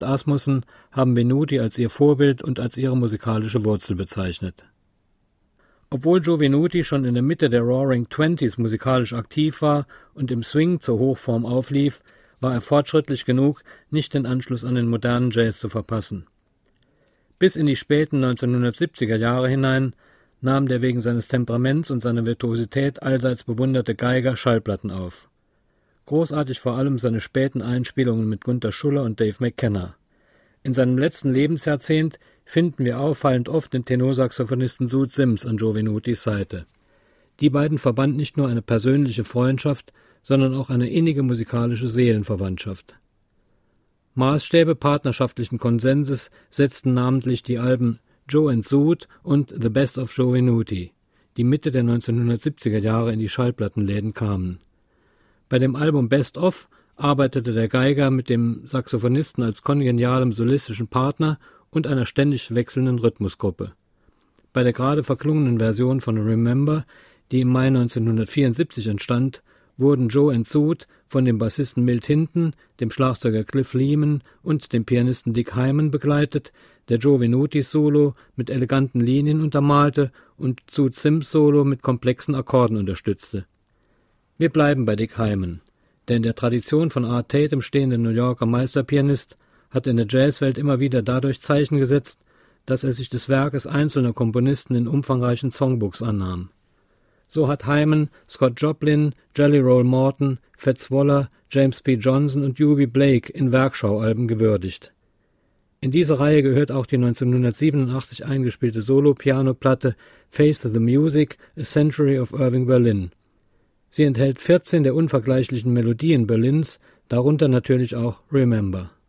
Asmussen haben Venuti als ihr Vorbild und als ihre musikalische Wurzel bezeichnet. Obwohl Joe Venuti schon in der Mitte der Roaring Twenties musikalisch aktiv war und im Swing zur Hochform auflief, war er fortschrittlich genug, nicht den Anschluss an den modernen Jazz zu verpassen. Bis in die späten 1970er Jahre hinein nahm der wegen seines Temperaments und seiner Virtuosität allseits bewunderte Geiger Schallplatten auf. Großartig vor allem seine späten Einspielungen mit Gunther Schuller und Dave McKenna. In seinem letzten Lebensjahrzehnt finden wir auffallend oft den Tenorsaxophonisten Zoot Sims an Joe Venutis Seite. Die beiden verband nicht nur eine persönliche Freundschaft, sondern auch eine innige musikalische Seelenverwandtschaft. Maßstäbe partnerschaftlichen Konsenses setzten namentlich die Alben Joe and Zoot und The Best of Joe Venuti, die Mitte der 1970er Jahre in die Schallplattenläden kamen. Bei dem Album Best of arbeitete der Geiger mit dem Saxophonisten als kongenialem solistischen Partner und einer ständig wechselnden Rhythmusgruppe. Bei der gerade verklungenen Version von Remember, die im Mai 1974 entstand, wurden Joe and Zoot von dem Bassisten Milt Hinton, dem Schlagzeuger Cliff Leeman und dem Pianisten Dick Hyman begleitet, der Joe Venutis Solo mit eleganten Linien untermalte und Zoot Sims Solo mit komplexen Akkorden unterstützte. Wir bleiben bei Dick Hyman, der in der Tradition von Art Tatum stehende New Yorker Meisterpianist hat in der Jazzwelt immer wieder dadurch Zeichen gesetzt, dass er sich des Werkes einzelner Komponisten in umfangreichen Songbooks annahm. So hat Hyman Scott Joplin, Jelly Roll Morton, Fats Waller, James P. Johnson und Eubie Blake in Werkschaualben gewürdigt. In diese Reihe gehört auch die 1987 eingespielte Solo-Piano-Platte Face the Music, A Century of Irving Berlin. Sie enthält 14 der unvergleichlichen Melodien Berlins, darunter natürlich auch Remember.